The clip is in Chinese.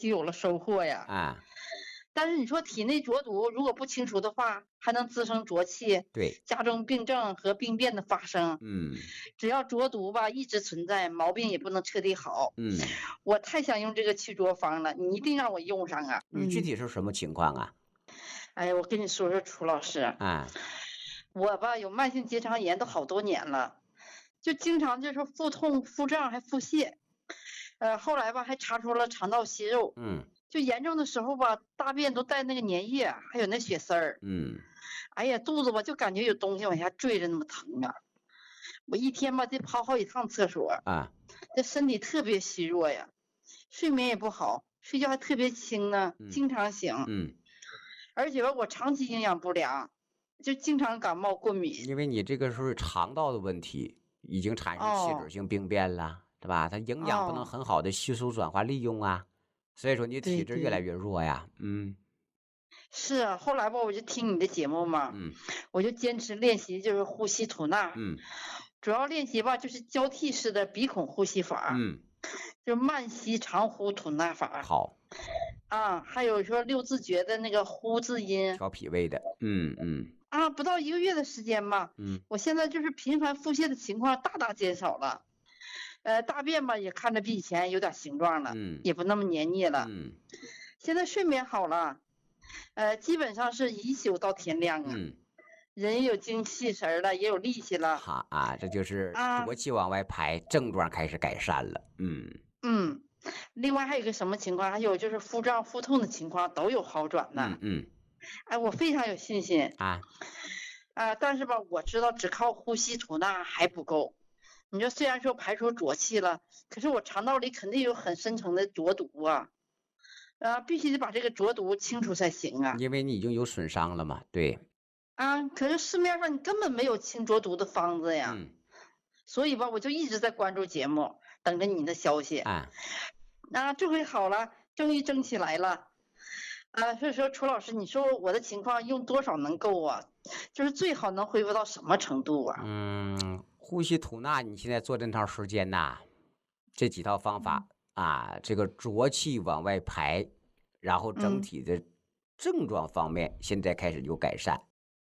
就有了收获呀。 啊， 但是你说体内浊毒如果不清除的话，还能滋生浊气， 对， 加重病症和病变的发生。 嗯只要浊毒吧一直存在，毛病也不能彻底好。 嗯， 我太想用这个去浊方了，你一定让我用上啊！ 你具体是什么情况啊？ 哎呀，我跟你说说，楚老师， 啊， 我吧有慢性结肠炎都好多年了，就经常就是腹痛、腹胀还腹泻，后来吧还查出了肠道息肉， 嗯就严重的时候吧，大便都带那个粘液，还有那血丝儿， 嗯哎呀，肚子吧就感觉有东西往下坠着那么疼啊！我一天吧得跑好几趟厕所， 啊， 这身体特别虚弱呀，睡眠也不好，睡觉还特别轻呢， 嗯经常醒， 嗯， 而且吧我长期营养不良，就经常感冒过敏。 因为你这个是肠道的问题，已经产生器质哦性病变了，对吧？它营养不能哦， 很好的吸收、转化、利用啊，所以说你体对对， 质越来越弱呀。嗯是啊。后来吧，我就听你的节目嘛， 嗯我就坚持练习，就是呼吸吐纳， 嗯主要练习吧就是交替式的鼻孔呼吸法， 嗯， 就慢吸长呼吐纳法好， 啊，还有说六字诀的那个呼字音调脾胃的，嗯啊，不到1个月的时间吧， 嗯我现在就是频繁腹泻的情况大大减少了，大便吧也看着比以前有点形状了， 嗯也不那么黏腻了， 嗯现在睡眠好了，基本上是一宿到天亮啊， 嗯， 人也有精气神儿了，也有力气了好啊，这就是啊， 浊气往外排，症状开始改善了。 嗯，另外还有一个什么情况，还有就是腹胀、腹痛的情况都有好转呢， 嗯哎，我非常有信心啊， 但是吧，我知道只靠呼吸吐纳还不够。你说虽然说排出浊气了，可是我肠道里肯定有很深层的浊毒啊，必须得把这个浊毒清除才行啊。 因为你已经有损伤了嘛，对， 可是市面上你根本没有清浊毒的方子呀， 嗯所以吧，我就一直在关注节目，等着你的消息。 啊。 这回好了，终于争起来了。所以说楚老师，你说我的情况用多少能够啊？就是最好能恢复到什么程度啊？ 呼吸吐纳，你现在做这么长时间呐，这几套方法啊，这个浊气往外排，然后整嗯体的症状方面现在开始有改善。